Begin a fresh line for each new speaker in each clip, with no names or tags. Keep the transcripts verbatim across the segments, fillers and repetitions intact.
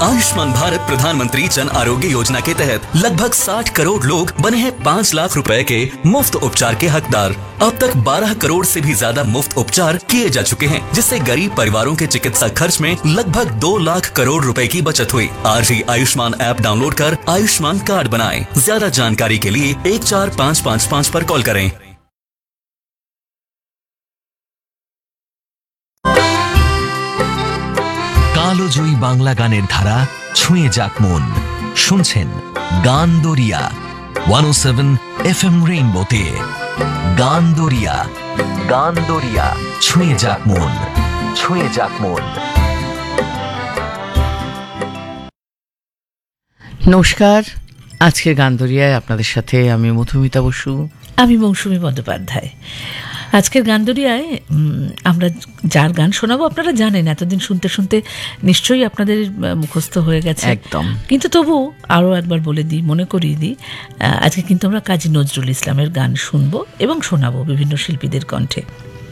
आयुष्मान भारत प्रधानमंत्री जन आरोग्य योजना के तहत लगभग साठ करोड़ लोग बने हैं पाँच लाख रुपए के मुफ्त उपचार के हकदार। अब तक बारह करोड़ से भी ज्यादा मुफ्त उपचार किए जा चुके हैं, जिससे गरीब परिवारों के चिकित्सा खर्च में लगभग दो लाख करोड़ रुपए की बचत हुई। आज ही आयुष्मान ऐप डाउनलोड कर आयुष्मान कार्ड बनाएं। ज्यादा जानकारी के लिए एक चार पाँच पाँच पाँच पर कॉल करें।
কালোজয়ী বাংলা গানের ধারা ছুঁয়ে যাক মন। শুনছেন গান দরিয়া ওয়ান ও সেভেন এফ এম রেইনবোতে। গান দরিয়া গান দরিয়া ছুঁয়ে যাক মন, ছুঁয়ে যাক মন।
নমস্কার, আজকের গান দরিয়ায় আপনাদের সাথে আমি মধুমিতা বসু,
আমি মৌসুমী বন্দ্যোপাধ্যায়। আজকের গান দরিয়ায় আমরা যার গান শোনাবো আপনারা জানেন, এতদিন শুনতে শুনতে নিশ্চয়ই আপনাদের মুখস্থ হয়ে গেছে
একদম।
কিন্তু তবু আরও একবার বলে দিই, মনে করিয়ে দিই, আজকে কিন্তু আমরা কাজী নজরুল ইসলামের গান শুনবো এবং শোনাবো বিভিন্ন শিল্পীদের কণ্ঠে।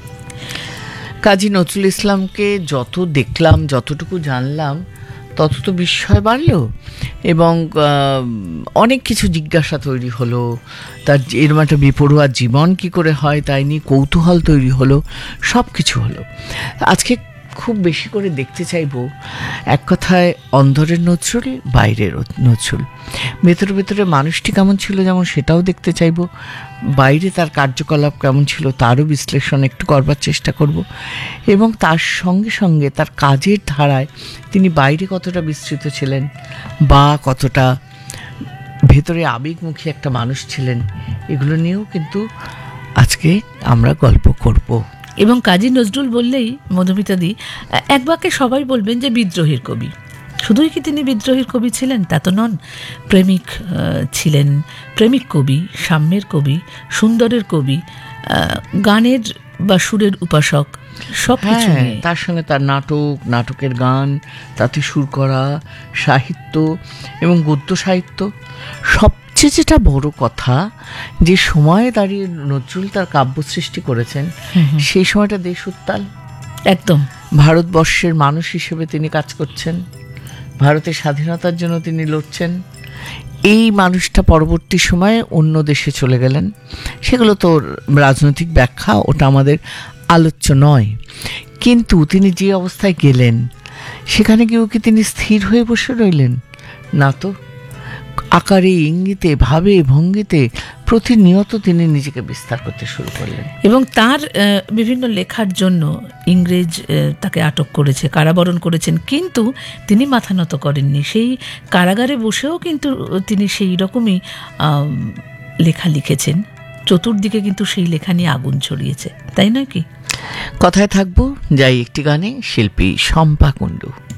কাজী নজরুল ইসলামকে যত দেখলাম, যতটুকু জানলাম, তত তো বিস্ময় বাড়ল এবং অনেক কিছু জিজ্ঞাসা তৈরি হলো। তার এরকম একটা বেপরোয়া জীবন কি করে হয় তাই নিয়ে কৌতূহল তৈরি হলো, সব কিছু হলো। আজকে খুব বেশি করে দেখতে চাইব এক কথায় অন্দরের নজরুল, বাইরের নজরুল। ভেতরে ভেতরে মানুষটি কেমন ছিল যেমন সেটাও দেখতে চাইব, বাইরে তার কার্যকলাপ কেমন ছিল তারও বিশ্লেষণ একটু করবার চেষ্টা করব এবং তার সঙ্গে সঙ্গে তার কাজের ধারায় তিনি বাইরে কতটা বিস্তৃত ছিলেন বা কতটা ভেতরে আবেগমুখী একটা মানুষ ছিলেন, এগুলো নিয়েও কিন্তু আজকে আমরা গল্প করব।
এবং কাজী নজরুল বললেই মধুমিতাদি এক বাক্যে সবাই বলবেন যে বিদ্রোহীর কবি। শুধুই কি তিনি বিদ্রোহীর কবি ছিলেন তা তো নন, প্রেমিক ছিলেন, প্রেমিক কবি, সাম্যের কবি, সুন্দরের কবি, গানের বা সুরের উপাসক, সব কিছু।
তার সঙ্গে তার নাটক, নাটকের গান, তাতে সুর করা, সাহিত্য এবং গদ্য সাহিত্য। সবচেয়ে যেটা বড় কথা, যে সময়ে দাঁড়িয়ে নজরুল তার কাব্য সৃষ্টি করেছেন সেই সময়টা দেশ উত্তাল,
একদম
ভারতবর্ষের মানুষ হিসেবে তিনি কাজ করছেন, ভারতের স্বাধীনতার জন্য তিনি লড়ছেন। এই মানুষটা পরবর্তী সময়ে অন্য দেশে চলে গেলেন, সেগুলো তো রাজনৈতিক ব্যাখ্যা, ওটা আমাদের আলোচ্য নয়। কিন্তু তিনি যে অবস্থায় গেলেন সেখানে গিয়েও কি তিনি স্থির হয়ে বসে রইলেন? না তো, আকারে, ইঙ্গিতে, ভাবে, ভঙ্গিতে প্রতিনিয়ত তিনি নিজেকে বিস্তার করতে শুরু করলেন।
এবং তার বিভিন্ন লেখার জন্য ইংরেজ তাকে আটক করেছে, কারাবরণ করেছেন, কিন্তু তিনি মাথা নত করেননি। সেই কারাগারে বসেও কিন্তু তিনি সেই রকমই লেখা লিখেছেন। চতুর্দিকে কিন্তু সেই লেখা নিয়ে আগুন ছড়িয়েছে, তাই নয় কি?
কথায় থাকবো, যাই একটি গানে, শিল্পী শম্পা কুণ্ডু।